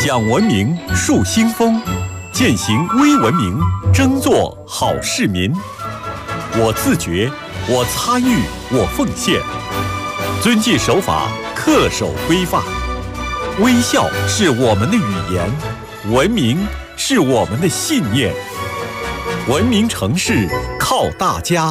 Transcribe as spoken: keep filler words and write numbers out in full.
讲文明树新风，践行微文明，争做好市民。我自觉，我参与，我奉献，遵纪守法，恪守规范。微笑是我们的语言，文明是我们的信念。文明城市靠大家。